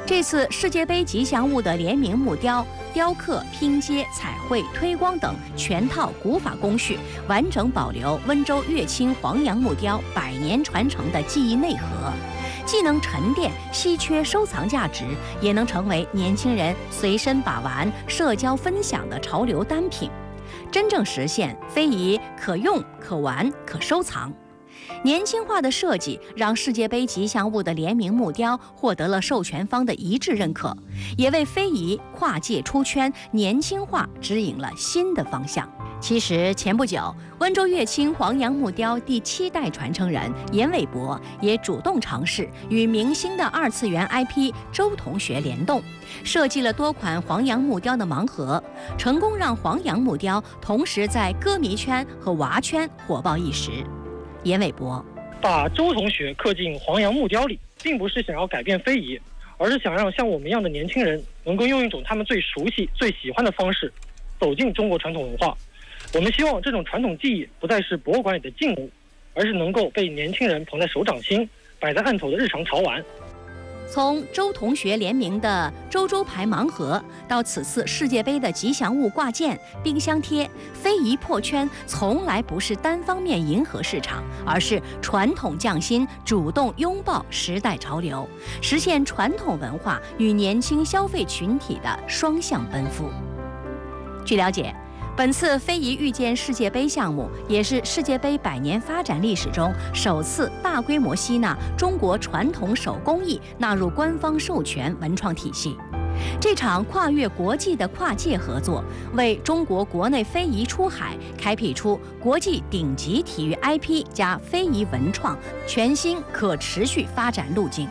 这次世界杯吉祥物的联名木雕、雕刻、拼接、彩绘、推光等全套古法工序，完整保留温州乐清黄杨木雕100年传承的技艺内核，既能沉淀稀缺收藏价值，也能成为年轻人随身把玩、社交分享的潮流单品，真正实现非遗可用、可玩、可收藏。年轻化的设计让世界杯吉祥物的联名木雕获得了授权方的一致认可，也为非遗跨界出圈、年轻化指引了新的方向。其实前不久，温州乐清黄杨木雕第7代传承人严伟博也主动尝试与明星的2次元 IP 周同学联动，设计了多款黄杨木雕的盲盒，成功让黄杨木雕同时在歌迷圈和娃圈火爆一时。严伟博把周同学刻进黄杨木雕里，并不是想要改变非遗，而是想让像我们一样的年轻人能够用一种他们最熟悉、最喜欢的方式走进中国传统文化。我们希望这种传统技艺不再是博物馆里的静物，而是能够被年轻人捧在手掌心，摆在案头的日常潮玩。 从周同学联名的周牌盲盒，到此次世界杯的吉祥物挂件、冰箱贴，非遗破圈从来不是单方面迎合市场，而是传统匠心主动拥抱时代潮流，实现传统文化与年轻消费群体的双向奔赴。据了解，本次非遗遇见世界杯项目也是世界杯100年发展历史中首次大规模吸纳中国传统手工艺纳入官方授权文创体系。这场跨越国际的跨界合作，为中国国内非遗出海开辟出国际顶级体育 IP 加非遗文创全新可持续发展路径。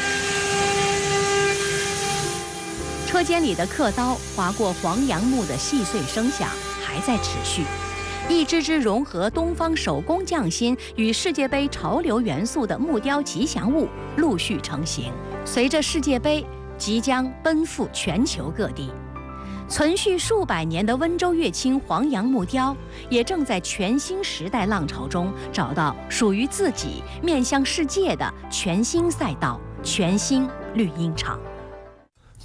车间里的刻刀划过黄杨木的细碎声响还在持续，一只只融合东方手工匠心与世界杯潮流元素的木雕吉祥物陆续成型。随着世界杯即将奔赴全球各地，存续数百年的温州乐清黄杨木雕也正在全新时代浪潮中找到属于自己面向世界的全新赛道、全新绿茵场。